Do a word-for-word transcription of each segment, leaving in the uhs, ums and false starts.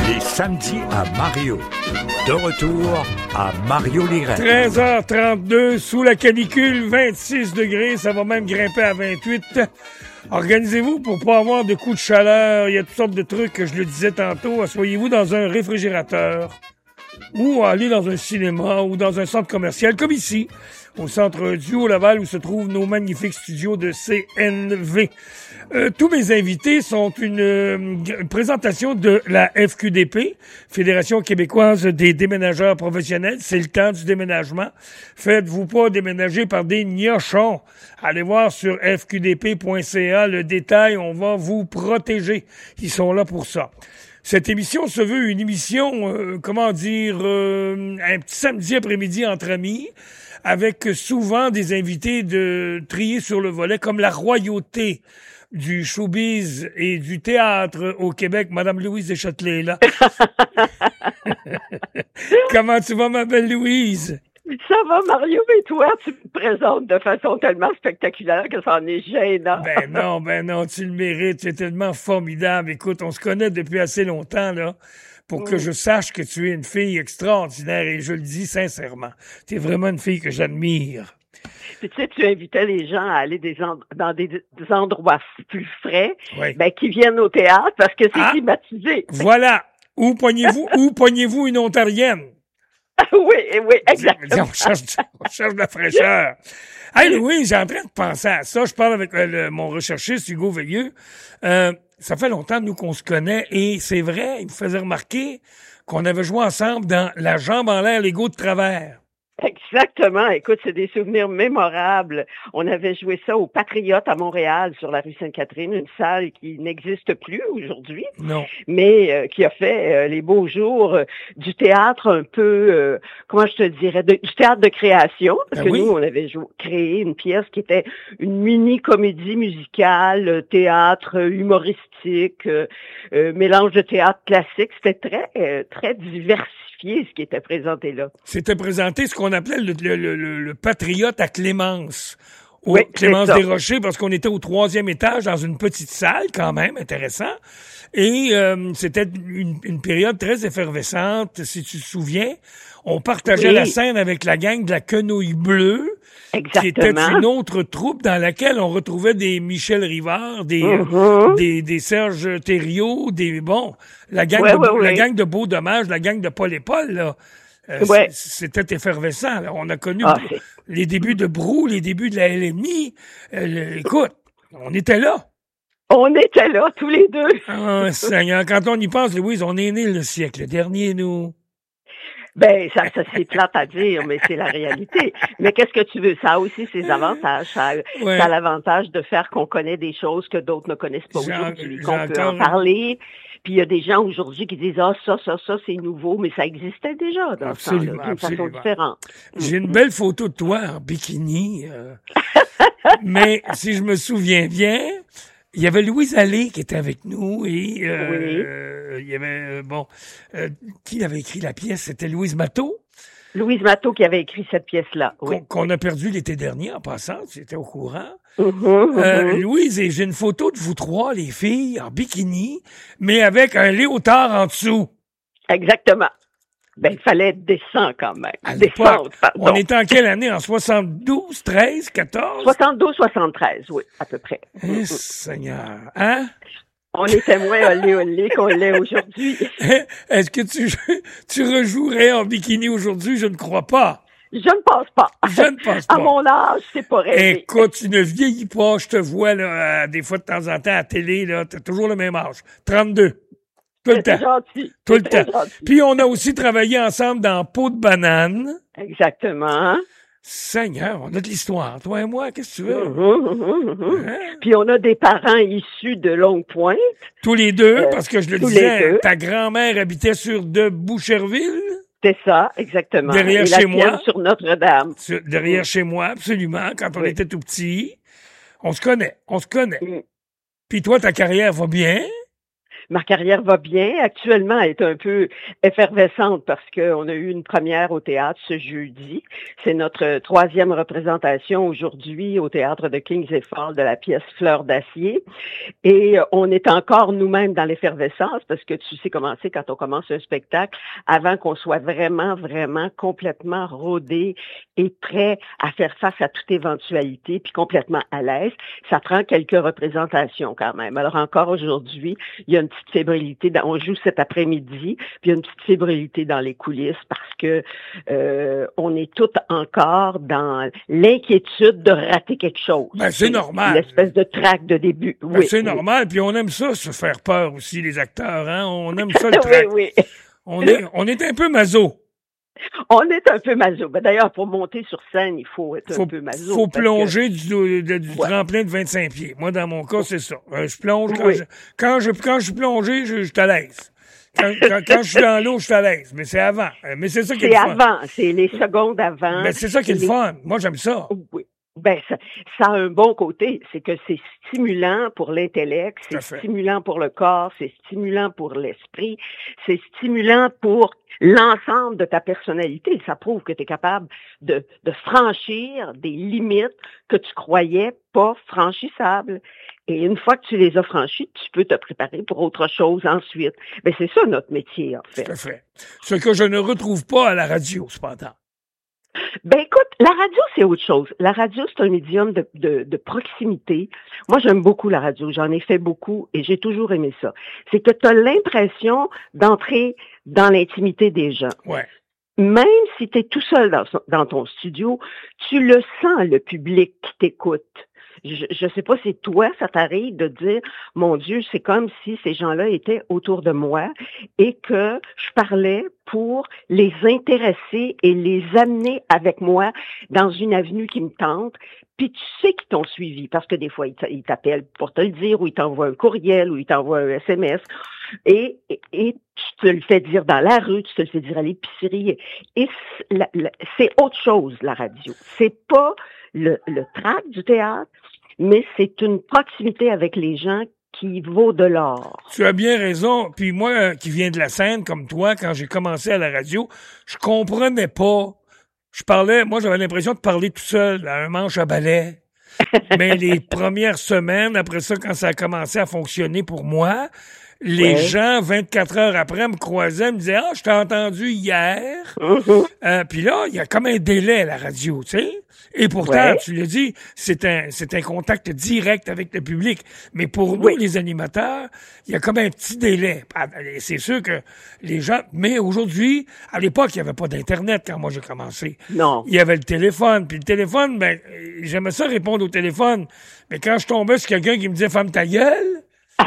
Les samedis à Mario. De retour à Mario Lirette. treize heures trente-deux, sous la canicule, vingt-six degrés, ça va même grimper à vingt-huit. Organisez-vous pour pas avoir de coups de chaleur. Il y a toutes sortes de trucs que je le disais tantôt. Asseyez-vous dans un réfrigérateur ou allez dans un cinéma ou dans un centre commercial comme ici, au centre du Haut-Laval où se trouvent nos magnifiques studios de C N V. Euh, tous mes invités sont une, une présentation de la F Q D P, Fédération québécoise des déménageurs professionnels. C'est le temps du déménagement. Faites-vous pas déménager par des gnochons. Allez voir sur f q d p point c a le détail. On va vous protéger. Ils sont là pour ça. Cette émission se veut une émission, euh, comment dire, euh, un petit samedi après-midi entre amis, avec souvent des invités de trier sur le volet, comme la royauté du showbiz et du théâtre au Québec, Madame Louise Deschâtelet, là. Comment tu vas, ma belle Louise? Ça va, Mario, mais toi, tu me présentes de façon tellement spectaculaire que ça en est gênant. Ben non, ben non, tu le mérites, tu es tellement formidable. Écoute, on se connaît depuis assez longtemps, là, pour que mm. je sache que tu es une fille extraordinaire, et je le dis sincèrement. Tu es vraiment une fille que j'admire. Puis, tu sais, tu invitais les gens à aller des en- dans des, des endroits plus frais, oui. ben, qui viennent au théâtre parce que c'est ah, climatisé. Voilà. Où poignez-vous, où poignez-vous une Ontarienne? Oui, oui, exactement. On cherche, on cherche de la fraîcheur. Hey, Louis, j'ai en train de penser à ça. Je parle avec euh, le, mon recherchiste, Hugo Veilleux. Euh, ça fait longtemps, nous, qu'on se connaît, et c'est vrai, il me faisait remarquer qu'on avait joué ensemble dans La jambe en l'air, l'ego de travers. Exactement. Écoute, c'est des souvenirs mémorables. On avait joué ça au Patriote à Montréal, sur la rue Sainte-Catherine, une salle qui n'existe plus aujourd'hui, non, mais euh, qui a fait euh, les beaux jours euh, du théâtre un peu, euh, comment je te dirais, de, du théâtre de création, parce ben que oui. nous, on avait joué, créé une pièce qui était une mini-comédie musicale, théâtre humoristique, euh, euh, mélange de théâtre classique. C'était très, euh, très diversifié, ce qui était présenté là. C'était présenté ce qu'on appelait le, le, le, le Patriote à Clémence. Au oui, Clémence Desrochers, parce qu'on était au troisième étage dans une petite salle, quand même, intéressant. Et euh, c'était une, une période très effervescente, si tu te souviens. On partageait oui. la scène avec la gang de la Quenouille Bleue, exactement. qui était une autre troupe dans laquelle on retrouvait des Michel Rivard, des mm-hmm. des, des Serge Thériault, des bon, la gang ouais, de ouais, la ouais. gang de Beau Dommage, la gang de Paul et Paul, là. Euh, ouais. C'était effervescent, là. On a connu ah, les débuts de Brou, les débuts de la L M I. Euh, le, écoute, on était là. On était là, tous les deux. Ah, Seigneur, quand on y pense, Louise, on est né le siècle dernier, nous. Ben, ça, ça c'est plate à dire, mais c'est la réalité. Mais qu'est-ce que tu veux? Ça a aussi ses avantages. Ça a, ouais. ça a l'avantage de faire qu'on connaît des choses que d'autres ne connaissent pas aujourd'hui, qu'on peut en parler. Puis il y a des gens aujourd'hui qui disent « Ah, ça, ça, ça, c'est nouveau », mais ça existait déjà dans absolument, ce temps-là, d'une façon différente. J'ai une belle photo de toi en bikini. Euh, mais si je me souviens bien, il y avait Louise Allais qui était avec nous et euh, oui. euh, il y avait, euh, bon, euh, qui avait écrit la pièce? C'était Louise Matteau? Louise Matteau qui avait écrit cette pièce-là, oui. Qu'on, qu'on a perdu l'été dernier en passant, tu étais au courant. Mm-hmm, mm-hmm. Euh, Louise, et j'ai une photo de vous trois, les filles, en bikini, mais avec un léotard en dessous. Exactement. Ben, il fallait être décent quand même. À Descendre, pardon. On était en quelle année? En soixante-douze, treize, quatorze? soixante-douze, soixante-treize, oui, à peu près. Eh, Seigneur, hein? On était moins olé olé qu'on l'est aujourd'hui. Est-ce que tu, tu rejouerais en bikini aujourd'hui? Je ne crois pas. Je ne pense pas. Je ne pense pas. À mon âge, c'est pas rêvé. Écoute, tu ne vieillis pas. Je te vois, là, des fois, de temps en temps, à la télé, là. T'as toujours le même âge. trente-deux. Tout le temps. Gentil. Tout le temps. Gentil. Puis on a aussi travaillé ensemble dans Peau de banane. Exactement. Seigneur, on a de l'histoire, toi et moi, qu'est-ce que tu veux? Mmh, mmh, mmh. Hein? Puis on a des parents issus de Longue-Pointe. Tous les deux, euh, parce que je le disais, ta grand-mère habitait sur de Boucherville. C'est ça, exactement. Derrière et chez la moi. Sur Notre-Dame. Sur, derrière mmh. chez moi, absolument, quand on oui. était tout petit. On se connaît, on se connaît. Mmh. Puis toi, ta carrière va bien? Ma carrière va bien. Actuellement, elle est un peu effervescente parce qu'on a eu une première au théâtre ce jeudi. C'est notre troisième représentation aujourd'hui au théâtre de Kings et Falls de la pièce Fleur d'acier. Et on est encore nous-mêmes dans l'effervescence parce que tu sais comment c'est quand on commence un spectacle, avant qu'on soit vraiment, vraiment complètement rodé et prêt à faire face à toute éventualité, puis complètement à l'aise, ça prend quelques représentations quand même. Alors encore aujourd'hui, il y a une petite fébrilité, dans, on joue cet après-midi, puis il y a une petite fébrilité dans les coulisses parce que euh, on est toutes encore dans l'inquiétude de rater quelque chose. Ben, c'est normal. L'espèce de trac de début. Ben, oui, c'est oui. normal, puis on aime ça, se faire peur aussi, les acteurs, hein? On aime ça, le trac. oui, oui. On est, on est un peu maso. On est un peu maso. Ben, d'ailleurs, pour monter sur scène, il faut être faut, un peu maso. faut plonger que... du, du, du ouais. tremplin de vingt-cinq pieds. Moi, dans mon cas, c'est ça. Euh, je plonge quand, oui. je, quand je quand je suis plongé, je, je suis à l'aise. Quand, quand, quand je suis dans l'eau, je suis à l'aise. Mais c'est avant. Mais c'est ça qui est, c'est le fun. C'est avant. C'est les secondes avant. Ben, c'est ça qui est les... le fun. Moi, j'aime ça. Oui. Ben, ça, ça a un bon côté, c'est que c'est stimulant pour l'intellect, c'est stimulant pour le corps, c'est stimulant pour l'esprit, c'est stimulant pour l'ensemble de ta personnalité. Ça prouve que tu es capable de, de franchir des limites que tu croyais pas franchissables. Et une fois que tu les as franchies, tu peux te préparer pour autre chose ensuite. Ben, c'est ça notre métier, en fait. Tout à fait. Ce que je ne retrouve pas à la radio, cependant. Ben écoute, la radio, c'est autre chose. La radio, c'est un médium de, de, de proximité. Moi, j'aime beaucoup la radio. J'en ai fait beaucoup et j'ai toujours aimé ça. C'est que tu as l'impression d'entrer dans l'intimité des gens. Ouais. Même si tu es tout seul dans, dans ton studio, tu le sens, le public qui t'écoute. Je ne sais pas si toi, ça t'arrive de dire, mon Dieu, c'est comme si ces gens-là étaient autour de moi et que je parlais pour les intéresser et les amener avec moi dans une avenue qui me tente. Puis tu sais qu'ils t'ont suivi parce que des fois, ils t'appellent pour te le dire ou ils t'envoient un courriel ou ils t'envoient un S M S et, et, et tu te le fais dire dans la rue, tu te le fais dire à l'épicerie. Et c'est autre chose, la radio. C'est pas le, le trac du théâtre, mais c'est une proximité avec les gens qui vaut de l'or. Tu as bien raison. Puis moi, qui viens de la scène, comme toi, quand j'ai commencé à la radio, je comprenais pas. Je parlais, moi, j'avais l'impression de parler tout seul, à un manche à balai. Mais les premières semaines, après ça, quand ça a commencé à fonctionner pour moi, les ouais. gens, vingt-quatre heures après, me croisaient, me disaient « Ah, je t'ai entendu hier. Mm-hmm. » euh, Puis là, il y a comme un délai à la radio, tu sais. Et pourtant, ouais. tu l'as dit, c'est un c'est un contact direct avec le public. Mais pour nous, oui. les animateurs, il y a comme un petit délai. C'est sûr que les gens... Mais aujourd'hui, à l'époque, il n'y avait pas d'Internet quand moi j'ai commencé. Non. Il y avait le téléphone. Puis le téléphone, ben j'aimais ça répondre au téléphone. Mais quand je tombais sur quelqu'un qui me disait « Ferme ta gueule »,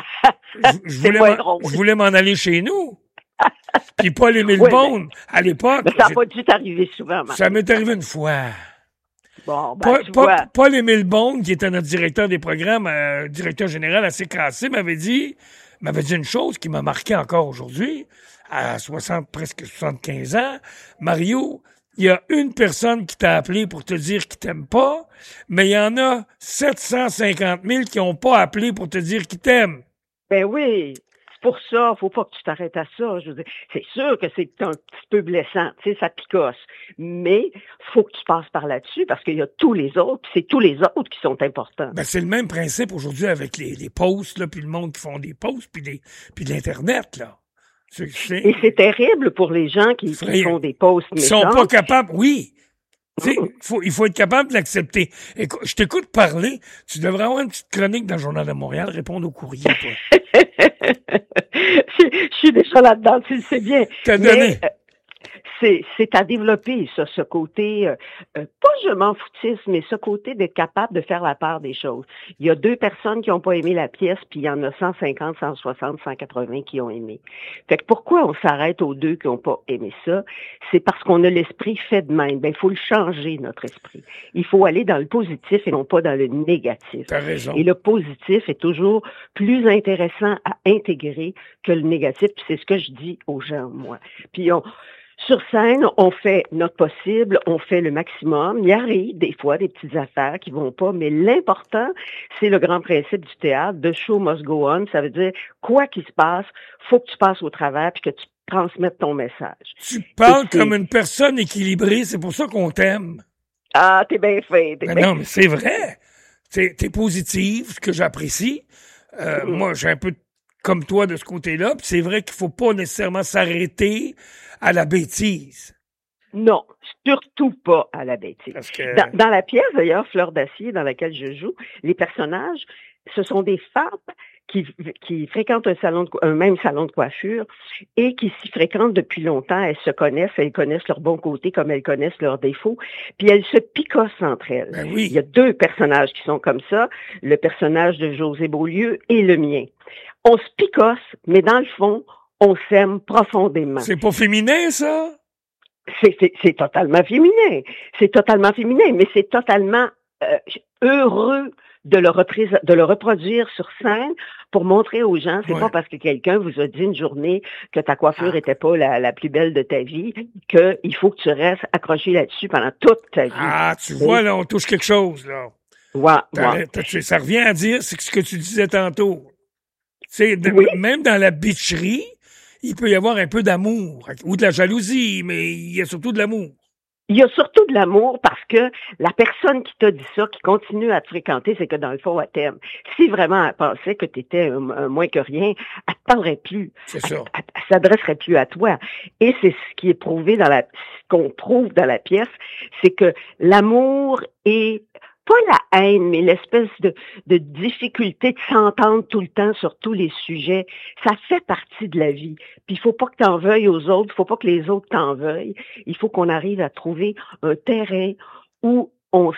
je voulais je voulais m'en aller chez nous. Puis Paul-Émile oui, Beaune, à l'époque... Mais ça n'a pas dû t'arriver souvent, Marc. Ça m'est arrivé une fois. Bon, ben, Paul, tu Paul, vois. Paul-Émile Beaune, qui était notre directeur des programmes, euh, directeur général assez cassé, m'avait dit, m'avait dit une chose qui m'a marqué encore aujourd'hui, à soixante, presque soixante-quinze ans. Mario, il y a une personne qui t'a appelé pour te dire qu'il t'aime pas, mais il y en a sept cent cinquante mille qui n'ont pas appelé pour te dire qu'ils t'aiment. Ben oui. Pour ça, faut pas que tu t'arrêtes à ça. Je veux dire, c'est sûr que c'est un petit peu blessant, tu sais, ça picosse. Mais faut que tu passes par là-dessus parce qu'il y a tous les autres, puis c'est tous les autres qui sont importants. Ben c'est le même principe aujourd'hui avec les, les posts là, puis le monde qui font des posts, puis des, puis de l'internet là. C'est, c'est... Et c'est terrible pour les gens qui, qui font des posts méchants. Ils sont pas capables, oui. Tu sais, faut, il faut être capable de l'accepter. Écoute, je t'écoute parler. Tu devrais avoir une petite chronique dans le Journal de Montréal, répondre aux courriers, toi. je, je suis déjà là-dedans, tu le sais bien. T'as donné. Mais, euh, c'est, c'est à développer, ça, ce côté, euh, euh, pas je m'en foutisse, mais ce côté d'être capable de faire la part des choses. Il y a deux personnes qui n'ont pas aimé la pièce, puis il y en a cent cinquante, cent soixante, cent quatre-vingts qui ont aimé. Fait que pourquoi on s'arrête aux deux qui n'ont pas aimé ça? C'est parce qu'on a l'esprit fait de même. Ben, il faut le changer, notre esprit. Il faut aller dans le positif et non pas dans le négatif. T'as raison. Et le positif est toujours plus intéressant à intégrer que le négatif, puis c'est ce que je dis aux gens, moi. Puis on... Sur scène, on fait notre possible, on fait le maximum. Il arrive des fois des petites affaires qui vont pas, mais l'important, c'est le grand principe du théâtre, the show must go on. Ça veut dire, quoi qu'il se passe, faut que tu passes au travers puis que tu transmettes ton message. Tu parles comme une personne équilibrée, c'est pour ça qu'on t'aime. Ah, t'es bien fait. T'es Mais bien non, mais c'est vrai. T'es, t'es positive, ce que j'apprécie. Euh, mm. Moi, j'ai un peu comme toi de ce côté-là. Puis c'est vrai qu'il faut pas nécessairement s'arrêter à la bêtise. Non, surtout pas à la bêtise. Parce que... dans, dans la pièce, d'ailleurs, Fleur d'acier, dans laquelle je joue, les personnages, ce sont des femmes qui, qui fréquentent un salon de, un même salon de coiffure et qui s'y fréquentent depuis longtemps. Elles se connaissent, elles connaissent leurs bons côtés comme elles connaissent leurs défauts. Puis elles se picossent entre elles. Ben oui. Il y a deux personnages qui sont comme ça, le personnage de José Beaulieu et le mien. On se picosse, mais dans le fond, on s'aime profondément. C'est pas féminin, ça? C'est, c'est, c'est totalement féminin. C'est totalement féminin, mais c'est totalement euh, heureux de le, représ- de le reproduire sur scène pour montrer aux gens, c'est ouais. pas parce que quelqu'un vous a dit une journée que ta coiffure ah. était pas la, la plus belle de ta vie qu'il faut que tu restes accroché là-dessus pendant toute ta vie. Ah, tu vois, Et... là, on touche quelque chose, là. Ouais, ouais. Ça revient à dire, c'est ce que tu disais tantôt. Tu sais, oui. Même dans la bitcherie, il peut y avoir un peu d'amour, ou de la jalousie, mais il y a surtout de l'amour. Il y a surtout de l'amour parce que la personne qui t'a dit ça, qui continue à te fréquenter, c'est que dans le fond, elle t'aime. Si vraiment elle pensait que tu étais un, un moins que rien, elle te parlerait plus. C'est ça. Elle, elle, elle s'adresserait plus à toi. Et c'est ce qui est prouvé dans la, ce qu'on prouve dans la pièce, c'est que l'amour est pas la haine, mais l'espèce de, de difficulté de s'entendre tout le temps sur tous les sujets, ça fait partie de la vie. Puis il faut pas que t'en veuilles aux autres, il faut pas que les autres t'en veuillent. Il faut qu'on arrive à trouver un terrain où on,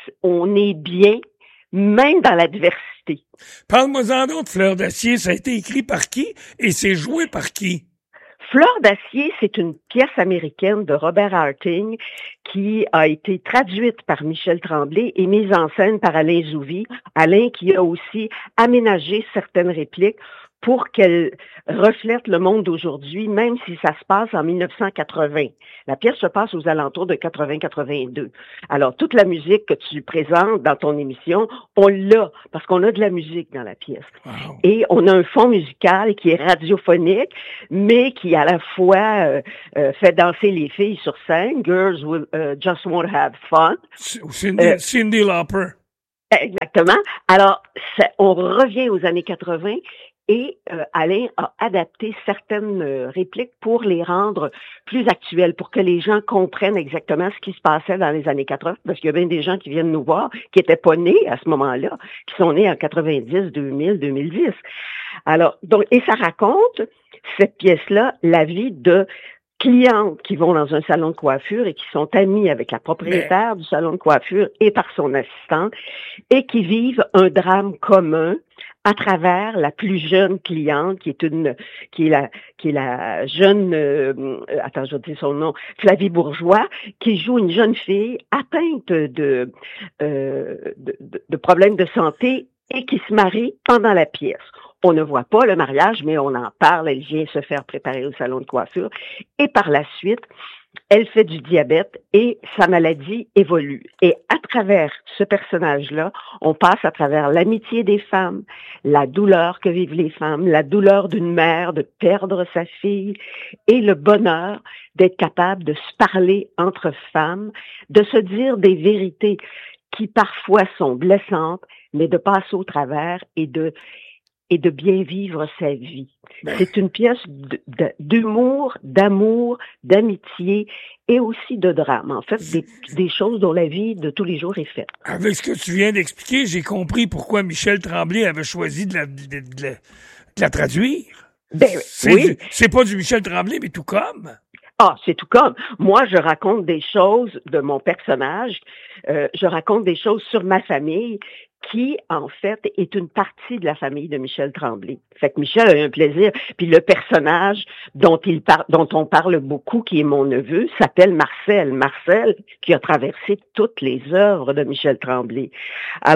on est bien, même dans l'adversité. Parle-moi-en d'autres, Fleur d'acier, ça a été écrit par qui et c'est joué par qui? Fleur d'acier, c'est une pièce américaine de Robert Harting qui a été traduite par Michel Tremblay et mise en scène par Alain Zouvi. Alain qui a aussi aménagé certaines répliques pour qu'elle reflète le monde d'aujourd'hui, même si ça se passe en dix-neuf cent quatre-vingts. La pièce se passe aux alentours de quatre-vingts quatre-vingt-deux. Alors, toute la musique que tu présentes dans ton émission, on l'a, parce qu'on a de la musique dans la pièce. Wow. Et on a un fond musical qui est radiophonique, mais qui à la fois euh, euh, fait danser les filles sur scène. Girls will uh, just want to have fun. Cindy, euh, Cyndi Lauper. Exactement. Alors, ça, on revient aux années quatre-vingts. Et euh, Alain a adapté certaines euh, répliques pour les rendre plus actuelles, pour que les gens comprennent exactement ce qui se passait dans les années quatre-vingts, parce qu'il y a bien des gens qui viennent nous voir, qui étaient pas nés à ce moment-là, qui sont nés en quatre-vingt-dix, deux mille, deux mille dix. Alors, donc, et ça raconte, cette pièce-là, la vie de clientes qui vont dans un salon de coiffure et qui sont amies avec la propriétaire du salon de coiffure et par son assistante, et qui vivent un drame commun à travers la plus jeune cliente, qui est une, qui est la, qui est la jeune, euh, attends, je vais dire son nom, Flavie Bourgeois, qui joue une jeune fille atteinte de, euh, de, de, de problèmes de santé et qui se marie pendant la pièce. On ne voit pas le mariage, mais on en parle. Elle vient se faire préparer au salon de coiffure. Et par la suite, elle fait du diabète et sa maladie évolue. Et à travers ce personnage-là, on passe à travers l'amitié des femmes, la douleur que vivent les femmes, la douleur d'une mère de perdre sa fille et le bonheur d'être capable de se parler entre femmes, de se dire des vérités qui parfois sont blessantes, mais de passer au travers et de et de bien vivre sa vie. Ben. C'est une pièce de, de, d'humour, d'amour, d'amitié et aussi de drame. En fait, des, des choses dont la vie de tous les jours est faite. Avec ce que tu viens d'expliquer, j'ai compris pourquoi Michel Tremblay avait choisi de la, de, de, de la, de la traduire. Ben, c'est, oui. du, c'est pas du Michel Tremblay, mais tout comme. Ah, c'est tout comme. Moi, je raconte des choses de mon personnage. Euh, je raconte des choses sur ma famille qui, en fait, est une partie de la famille de Michel Tremblay. Fait que Michel a eu un plaisir. Puis le personnage dont il par... dont on parle beaucoup, qui est mon neveu, s'appelle Marcel. Marcel, qui a traversé toutes les œuvres de Michel Tremblay. Alors,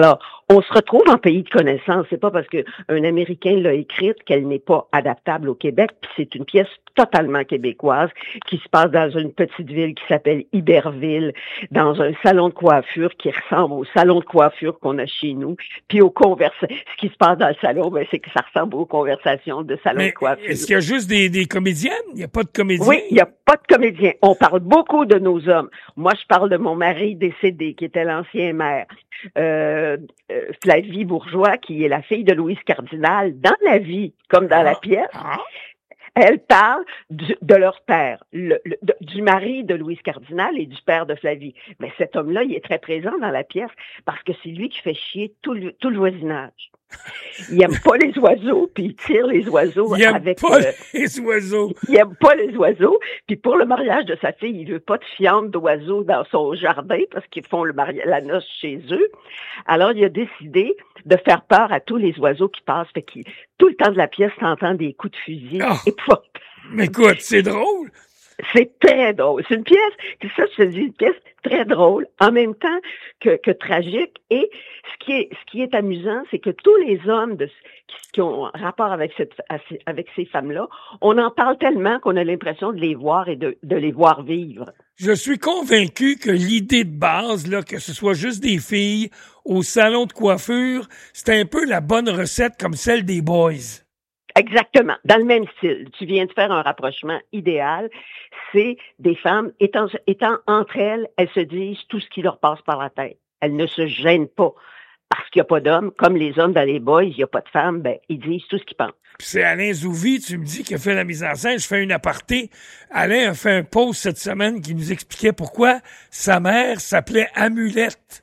on se retrouve en pays de connaissance. C'est pas parce qu'un Américain l'a écrite qu'elle n'est pas adaptable au Québec. Puis c'est une pièce totalement québécoise qui se passe dans une petite ville qui s'appelle Iberville, dans un salon de coiffure qui ressemble au salon de coiffure qu'on a chez nous. Puis aux conversations, ce qui se passe dans le salon, ben c'est que ça ressemble aux conversations de salon Mais de coiffure. Est-ce qu'il y a juste des, des comédiennes? Il n'y a pas de comédiens? Oui, il n'y a pas de comédiens. On parle beaucoup de nos hommes. Moi, je parle de mon mari décédé, qui était l'ancien maire. Euh, euh, Flavie Bourgeois, qui est la fille de Louise Cardinal, dans la vie, comme dans ah, la pièce. Ah. Elle parle du, de leur père, le, le, de, du mari de Louise Cardinal et du père de Flavie. Mais cet homme-là, il est très présent dans la pièce parce que c'est lui qui fait chier tout le, tout le voisinage. Il aime pas les oiseaux, puis il tire les oiseaux il avec... Il aime pas euh, les oiseaux. Il aime pas les oiseaux. Puis pour le mariage de sa fille, il veut pas de fientes d'oiseaux dans son jardin parce qu'ils font le mariage, la noce chez eux. Alors, il a décidé de faire peur à tous les oiseaux qui passent. Fait qu'il, tout le temps de la pièce, t'entends des coups de fusil. Oh, et puis, mais écoute, c'est drôle. C'est très drôle. C'est une pièce, c'est ça, je te dis, une pièce très drôle, en même temps que, que tragique. Et ce qui est, ce qui est amusant, c'est que tous les hommes de, qui, qui ont rapport avec cette, avec ces femmes-là, on en parle tellement qu'on a l'impression de les voir et de, de les voir vivre. Je suis convaincu que l'idée de base, là, que ce soit juste des filles au salon de coiffure, c'est un peu la bonne recette comme celle des boys. Exactement, dans le même style. Tu viens de faire un rapprochement idéal. C'est des femmes, étant, étant entre elles, elles se disent tout ce qui leur passe par la tête. Elles ne se gênent pas. Parce qu'il n'y a pas d'hommes, comme les hommes dans les boys, il n'y a pas de femmes, ben, ils disent tout ce qu'ils pensent. C'est Alain Zouvi, tu me dis, qui a fait la mise en scène. Je fais une aparté. Alain a fait un post cette semaine qui nous expliquait pourquoi sa mère s'appelait Amulette.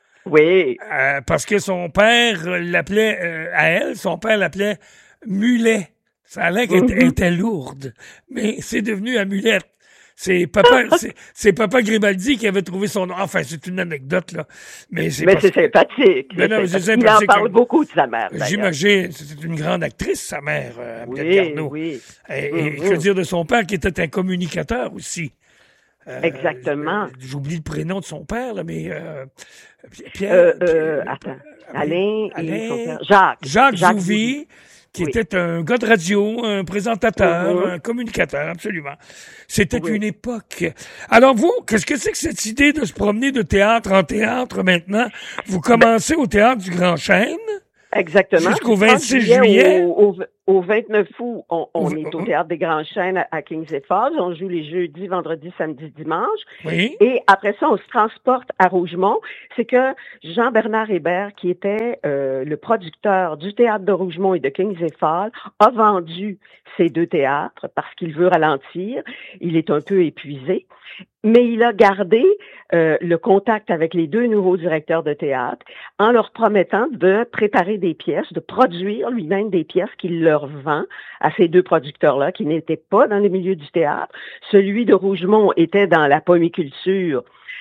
Oui. Euh, parce que son père l'appelait, euh, à elle, son père l'appelait Mulet. Ça a l'air qu'elle mm-hmm. était lourde, mais c'est devenu Amulette. C'est papa, c'est, c'est papa Grimaldi qui avait trouvé son nom. Enfin, c'est une anecdote, là. Mais c'est, mais c'est sympathique. Mais non, c'est sympathique. Il en parle beaucoup de sa mère, d'ailleurs. J'imagine, c'est une grande actrice, sa mère, euh, Amulette oui, Garneau. Oui, et, mm-hmm. et que dire de son père, qui était un communicateur aussi. Euh, Exactement. J'oublie le prénom de son père, là, mais euh, Pierre... Euh, Pierre euh, attends. Alain, Alain et son père. Jacques. Jacques, Jacques Zouvi. Qui oui. était un gars de radio, un présentateur, mm-hmm. un communicateur, absolument. C'était oui. une époque. Alors vous, qu'est-ce que c'est que cette idée de se promener de théâtre en théâtre maintenant? Vous commencez ben, au Théâtre du Grand Chêne? Exactement. Jusqu'au vingt-six juillet? Au, au, au vingt-neuf août, on, on au, est au Théâtre des Grands Chênes à, à Kings et Falls. On joue les jeudis, vendredis, samedis, dimanches. Oui. Et après ça, on se transporte à Rougemont. C'est que Jean-Bernard Hébert, qui était euh, le producteur du Théâtre de Rougemont et de Kings et Falls, a vendu ces deux théâtres parce qu'il veut ralentir. Il est un peu épuisé. Mais il a gardé euh, le contact avec les deux nouveaux directeurs de théâtre en leur promettant de préparer des pièces, de produire lui-même des pièces qu'il leur vend à ces deux producteurs-là qui n'étaient pas dans les milieux du théâtre. Celui de Rougemont était dans la pomiculture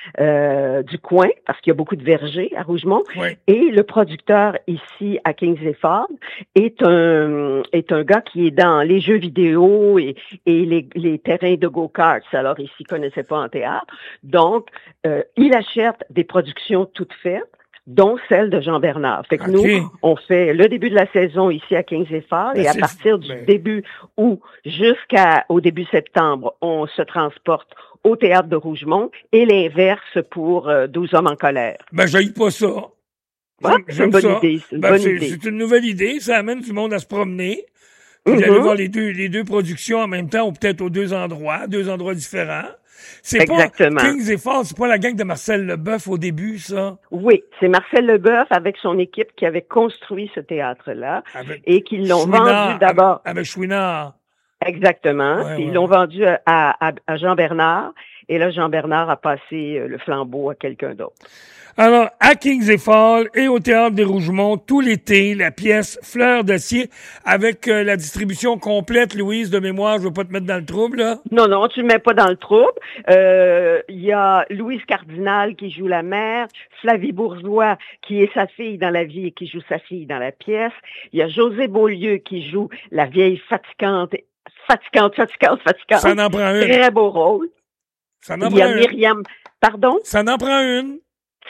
euh, du coin, parce qu'il y a beaucoup de vergers à Rougemont. Oui. Et le producteur ici à Kings et Falls est un est un gars qui est dans les jeux vidéo et, et les, les terrains de go-karts. Alors, il s'y connaissait pas en théâtre. Donc, euh, il achète des productions toutes faites, dont celle de Jean-Bernard. Fait que okay. nous, on fait le début de la saison ici à Kings et Falls, ben et à partir du ben... début août jusqu'au début septembre, on se transporte au Théâtre de Rougemont, et l'inverse pour euh, douze hommes en colère. Ben, j'haïs pas ça. Ouais, c'est une bonne ça. idée. C'est une, ben, bonne c'est, idée. c'est une nouvelle idée. Ça amène du monde à se promener. Puis mm-hmm. d'aller voir les deux, les deux productions en même temps, ou peut-être aux deux endroits, deux endroits différents. C'est Exactement. pas Kings et Falls, c'est pas la gang de Marcel Leboeuf au début, ça? Oui, c'est Marcel Leboeuf avec son équipe qui avait construit ce théâtre-là avec et qui l'ont Chouinard, vendu d'abord. Avec, avec Chouinard. Exactement. Ouais, Ils ouais. l'ont vendu à, à, à Jean-Bernard. Et là, Jean-Bernard a passé le flambeau à quelqu'un d'autre. Alors, à Kings et Falls et au Théâtre des Rougemont, tout l'été, la pièce Fleur d'acier avec euh, la distribution complète, Louise, de mémoire, je veux pas te mettre dans le trouble, là. Non, non, tu ne mets pas dans le trouble. Il euh, y a Louise Cardinal qui joue la mère, Flavie Bourgeois qui est sa fille dans la vie et qui joue sa fille dans la pièce. Il y a José Beaulieu qui joue la vieille fatigante, fatigante, fatigante, fatigante. Ça en prend une. Très beau rôle. Ça en Il y a prend Myriam, une. pardon? Ça en prend une.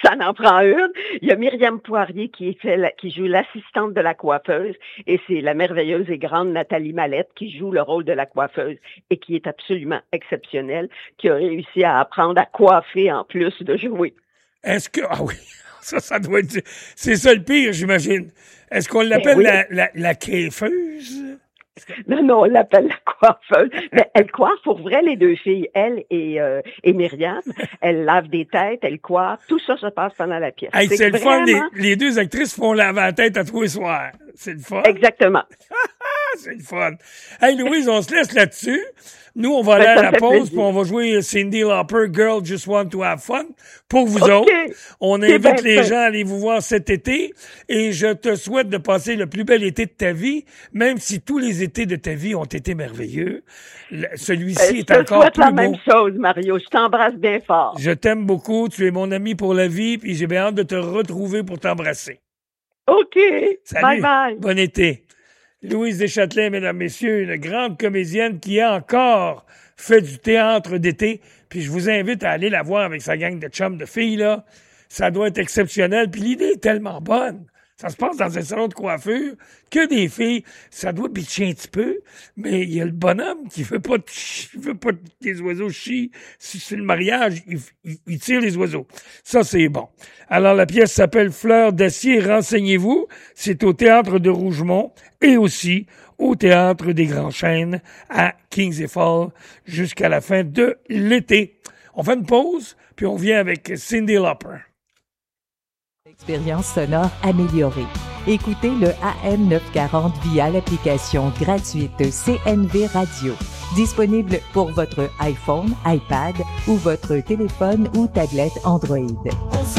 ça en prend une. Il y a Myriam Poirier qui, fait la, qui joue l'assistante de la coiffeuse et c'est la merveilleuse et grande Nathalie Mallette qui joue le rôle de la coiffeuse et qui est absolument exceptionnelle, qui a réussi à apprendre à coiffer en plus de jouer. Est-ce que... Ah oui, ça, ça doit être... C'est ça le pire, j'imagine. Est-ce qu'on l'appelle oui. la, la, la coiffeuse? Non, non, on l'appelle la coiffeuse. Mais elle coiffe pour vrai, les deux filles, elle et, euh, et Myriam. Elle lave des têtes, elle coiffe. Tout ça se passe pendant la pièce. Hey, c'est, c'est le vraiment... fun. Les, les deux actrices font laver la tête à tous les soirs. C'est le fun. Exactement. C'est le fun. Hey, Louise, on se laisse là-dessus. Nous, on va aller ben, à la pause, puis plaisir. on va jouer Cyndi Lauper, Girl Just Want to Have Fun, pour vous okay. autres. On C'est invite les fin. gens à aller vous voir cet été, et je te souhaite de passer le plus bel été de ta vie, même si tous les étés de ta vie ont été merveilleux. Le, celui-ci euh, est encore plus beau. Je te souhaite la beau. même chose, Mario. Je t'embrasse bien fort. Je t'aime beaucoup, tu es mon ami pour la vie, puis j'ai bien hâte de te retrouver pour t'embrasser. OK. Salut. Bye bye. Bon été. Louise Deschâtelet, mesdames, messieurs, une grande comédienne qui a encore fait du théâtre d'été. Puis je vous invite à aller la voir avec sa gang de chums de filles, là. Ça doit être exceptionnel. Puis l'idée est tellement bonne. Ça se passe dans un salon de coiffure, que des filles. Ça doit bitcher un petit peu, mais il y a le bonhomme qui veut pas, il veut pas que les oiseaux chient. Si c'est le mariage, il, il, il tire les oiseaux. Ça, c'est bon. Alors, la pièce s'appelle Fleur d'acier. Renseignez-vous. C'est au Théâtre de Rougemont et aussi au Théâtre des Grands Chênes à Kings Fall jusqu'à la fin de l'été. On fait une pause, puis on vient avec Cyndi Lauper. Expérience sonore améliorée. Écoutez le A M neuf cent quarante via l'application gratuite C N V Radio. Disponible pour votre iPhone, iPad ou votre téléphone ou tablette Android.